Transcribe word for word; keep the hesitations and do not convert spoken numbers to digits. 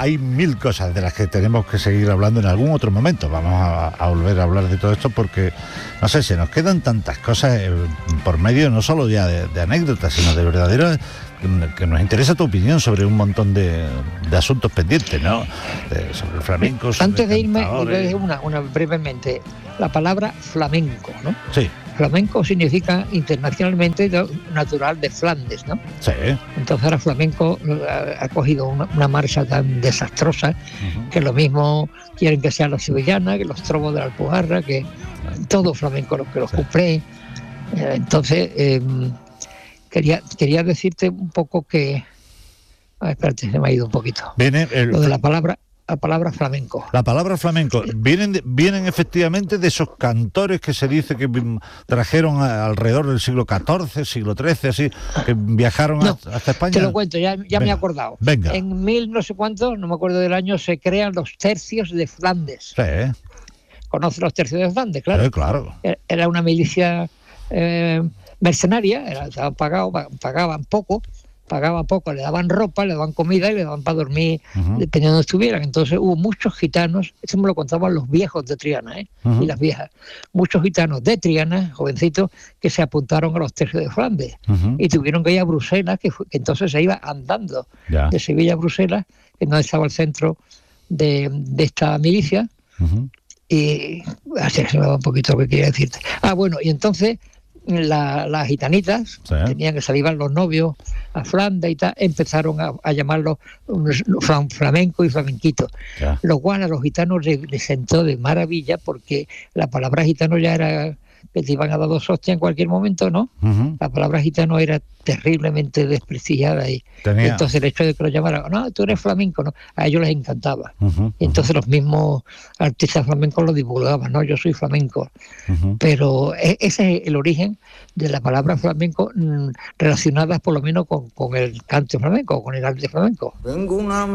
hay mil cosas de las que tenemos que seguir hablando en algún otro momento. Vamos a, a volver a hablar de todo esto porque, no sé, se nos quedan tantas cosas eh, por medio, no solo ya de, de anécdotas, sino de verdaderas, que, que nos interesa tu opinión sobre un montón de, de asuntos pendientes, ¿no? De, sobre el flamenco, sobre Antes de irme, cantadores. una, una brevemente, la palabra flamenco, ¿no? Sí. Flamenco significa internacionalmente natural de Flandes, ¿no? Sí. Entonces ahora flamenco ha, ha cogido una, una marcha tan desastrosa uh-huh. que lo mismo quieren que sea la sevillana, que los trovos de la Alpujarra, que todo flamenco, que los sí. cuplés. Eh, entonces eh, quería quería decirte un poco que, ah, espérate, se me ha ido un poquito. Viene el... lo de la palabra. La palabra flamenco. La palabra flamenco. Vienen, de, vienen efectivamente de esos cantores que se dice que trajeron a, alrededor del siglo catorce, siglo trece, así, que viajaron no, hasta, hasta España. Te lo cuento, ya, ya me he acordado. Venga. En mil no sé cuánto, no me acuerdo del año, se crean los tercios de Flandes. Sí. ¿Conoces los tercios de Flandes? Claro. Sí, claro. Era una milicia eh, mercenaria, era, estaban pagados, pagaban poco. Pagaban poco, le daban ropa, le daban comida y le daban para dormir, uh-huh. dependiendo de donde estuvieran. Entonces hubo muchos gitanos, eso me lo contaban los viejos de Triana, ¿eh? Uh-huh. y las viejas, muchos gitanos de Triana, jovencitos, que se apuntaron a los tercios de Flandes uh-huh. y tuvieron que ir a Bruselas, que, fue, que entonces se iba andando yeah. de Sevilla a Bruselas, que es donde estaba el centro de, de esta milicia, uh-huh. y así se me va un poquito lo que quería decirte. Ah, bueno, y entonces La, las gitanitas, sí. tenían que salir los novios a Flandes y tal, empezaron a, a llamarlos flamenco y flamenquito, yeah. lo cual a los gitanos les, les sentó de maravilla porque la palabra gitano ya era que te iban a dar dos hostias en cualquier momento, ¿no? Uh-huh. La palabra gitano era terriblemente desprestigiada y, y entonces el hecho de que lo llamaran, no, tú eres flamenco, ¿no? A ellos les encantaba. Uh-huh. Y entonces uh-huh. los mismos artistas flamencos lo divulgaban, ¿no? Yo soy flamenco. Uh-huh. Pero ese es el origen de la palabra flamenco mmm, relacionadas por lo menos con, con el canto flamenco, con el arte flamenco. Tengo una